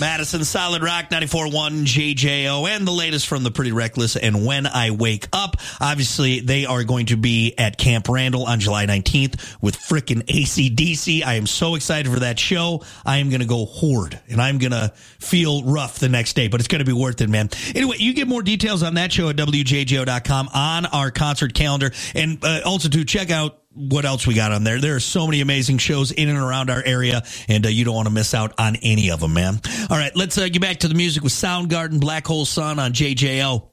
Madison Solid Rock 94.1 JJO, and the latest from the Pretty Reckless and When I Wake Up. Obviously, they are going to be at Camp Randall on July 19th with frickin' AC/DC. I am so excited for that show. I am going to go horde, and I'm going to feel rough the next day, but it's going to be worth it, man. Anyway, you get more details on that show at WJJO.com on our concert calendar. And also, to check out what else we got on there. There are so many amazing shows in and around our area, and you don't want to miss out on any of them, man. All right, let's get back to the music with Soundgarden, Black Hole Sun on JJO.